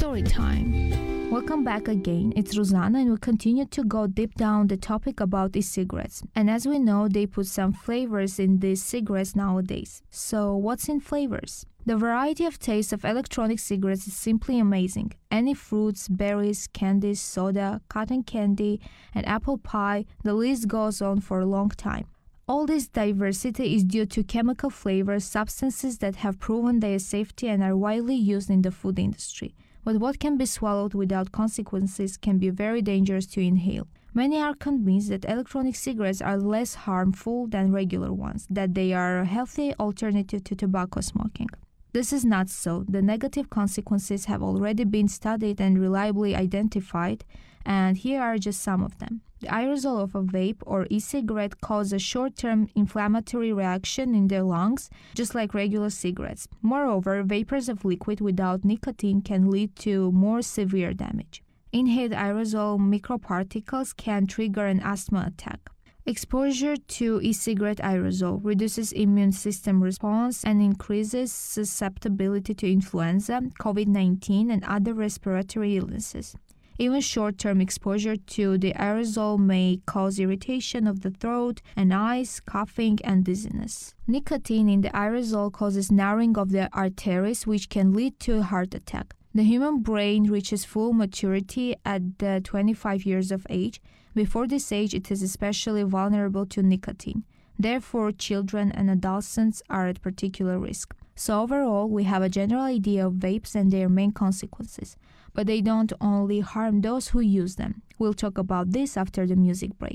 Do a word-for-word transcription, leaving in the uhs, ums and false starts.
Story time. Welcome back again. It's Ruzana and we continue to go deep down the topic about e-cigarettes. And as we know, they put some flavors in these cigarettes nowadays. So what's in flavors? The variety of tastes of electronic cigarettes is simply amazing. Any fruits, berries, candies, soda, cotton candy, and apple pie, the list goes on for a long time. All this diversity is due to chemical flavors, substances that have proven their safety and are widely used in the food industry. But what can be swallowed without consequences can be very dangerous to inhale. Many are convinced that electronic cigarettes are less harmful than regular ones, that they are a healthy alternative to tobacco smoking. This is not so. The negative consequences have already been studied and reliably identified, and here are just some of them. The aerosol of a vape or e-cigarette causes a short-term inflammatory reaction in the lungs, just like regular cigarettes. Moreover, vapors of liquid without nicotine can lead to more severe damage. Inhaled aerosol microparticles can trigger an asthma attack. Exposure to e-cigarette aerosol reduces immune system response and increases susceptibility to influenza, covid nineteen, and other respiratory illnesses. Even short-term exposure to the aerosol may cause irritation of the throat and eyes, coughing, and dizziness. Nicotine in the aerosol causes narrowing of the arteries, which can lead to a heart attack. The human brain reaches full maturity at the twenty-five years of age. Before this age, it is especially vulnerable to nicotine. Therefore, children and adolescents are at particular risk. So overall, we have a general idea of vapes and their main consequences. But they don't only harm those who use them. We'll talk about this after the music break.